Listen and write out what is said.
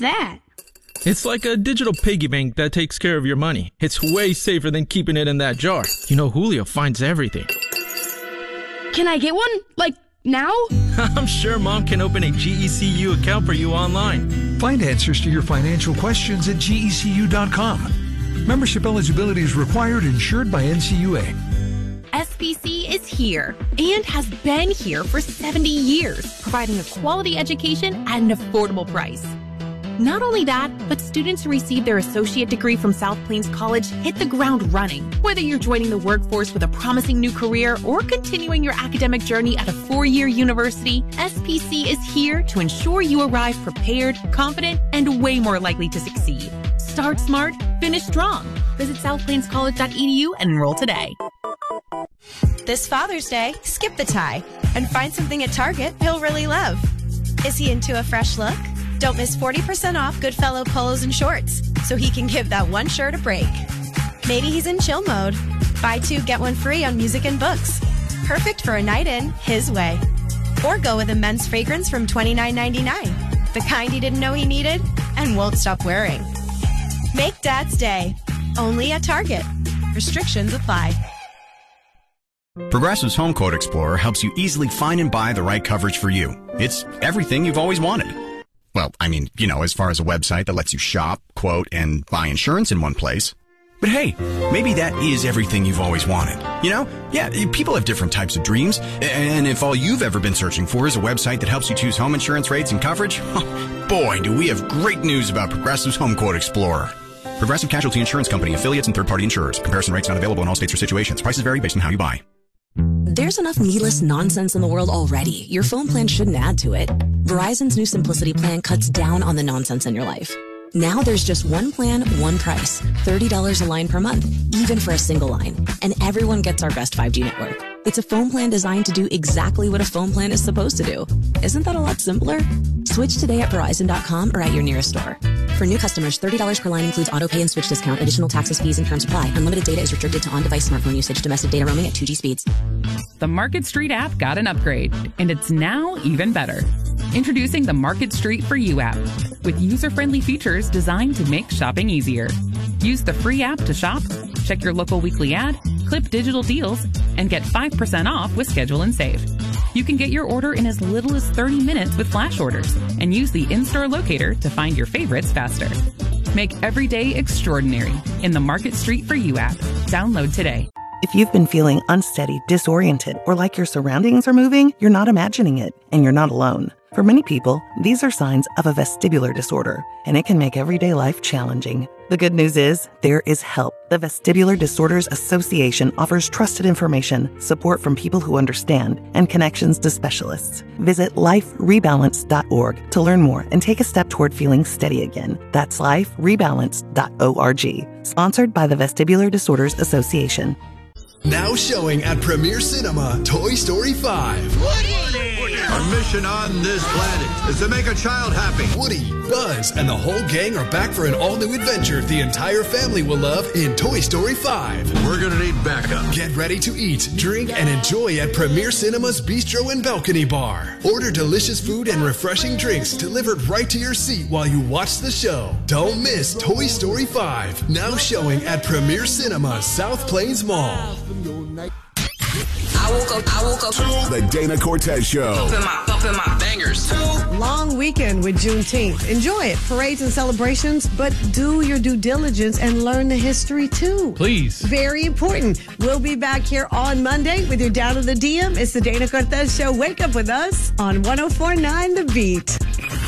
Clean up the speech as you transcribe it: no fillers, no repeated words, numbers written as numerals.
that? It's like a digital piggy bank that takes care of your money. It's way safer than keeping it in that jar. You know, Julio finds everything. Can I get one? Like, now? I'm sure Mom can open a GECU account for you online. Find answers to your financial questions at GECU.com. Membership eligibility is required, insured by NCUA. SPC is here and has been here for 70 years, providing a quality education at an affordable price. Not only that, but students who receive their associate degree from South Plains College hit the ground running. Whether you're joining the workforce with a promising new career or continuing your academic journey at a 4-year university, SPC is here to ensure you arrive prepared, confident, and way more likely to succeed. Start smart, finish strong. Visit southplainscollege.edu and enroll today. This Father's Day, skip the tie and find something at Target he'll really love. Is he into a fresh look? Don't miss 40% off Goodfellow polos and shorts so he can give that one shirt a break. Maybe he's in chill mode. Buy 2, get 1 free on music and books. Perfect for a night in his way. Or go with a men's fragrance from $29.99. The kind he didn't know he needed and won't stop wearing. Make Dad's Day. Only at Target. Restrictions apply. Progressive's Home Quote Explorer helps you easily find and buy the right coverage for you. It's everything you've always wanted. Well, I mean, you know, as far as a website that lets you shop, quote, and buy insurance in one place. But hey, maybe that is everything you've always wanted. You know? Yeah, people have different types of dreams. And if all you've ever been searching for is a website that helps you choose home insurance rates and coverage, boy, do we have great news about Progressive's Home Quote Explorer. Progressive Casualty Insurance Company, affiliates, and third-party insurers. Comparison rates not available in all states or situations. Prices vary based on how you buy. There's enough needless nonsense in the world already. Your phone plan shouldn't add to it. Verizon's new Simplicity plan cuts down on the nonsense in your life. Now there's just one plan, one price. $30 a line per month, even for a single line. And everyone gets our best 5G network. It's a phone plan designed to do exactly what a phone plan is supposed to do. Isn't that a lot simpler? Switch today at Verizon.com or at your nearest store. For new customers, $30 per line includes autopay and switch discount. Additional taxes, fees, and terms apply. Unlimited data is restricted to on-device smartphone usage. Domestic data roaming at 2G speeds. The Market Street app got an upgrade, and it's now even better. Introducing the Market Street for You app, with user-friendly features designed to make shopping easier. Use the free app to shop, check your local weekly ad, clip digital deals, and get 5% off with Schedule and Save. You can get your order in as little as 30 minutes with flash orders, and use the in-store locator to find your favorites faster. Make every day extraordinary in the Market Street for You app. Download today. If you've been feeling unsteady, disoriented, or like your surroundings are moving, you're not imagining it, and you're not alone. For many people, these are signs of a vestibular disorder, and it can make everyday life challenging. The good news is, there is help. The Vestibular Disorders Association offers trusted information, support from people who understand, and connections to specialists. Visit liferebalance.org to learn more and take a step toward feeling steady again. That's liferebalance.org. Sponsored by the Vestibular Disorders Association. Now showing at Premier Cinema, Toy Story 5. Woody! Our mission on this planet is to make a child happy. Woody, Buzz, and the whole gang are back for an all-new adventure the entire family will love in Toy Story 5. We're gonna need backup. Get ready to eat, drink, and enjoy at Premier Cinema's Bistro and Balcony Bar. Order delicious food and refreshing drinks delivered right to your seat while you watch the show. Don't miss Toy Story 5, now showing at Premier Cinema, South Plains Mall. I woke up to The Dana Cortez Show. Bumping my bangers. Long weekend with Juneteenth. Enjoy it. Parades and celebrations, but do your due diligence and learn the history too. Please. Very important. We'll be back here on Monday with your Down to the DM. It's the Dana Cortez Show. Wake up with us on 104.9 The Beat.